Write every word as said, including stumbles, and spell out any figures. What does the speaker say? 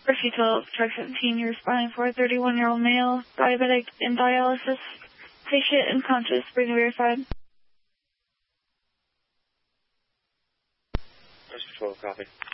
Rescue twelve, track seventeen, you're responding for a thirty-one-year-old male, diabetic in dialysis, patient unconscious, breathing verified. Rescue twelve, copy.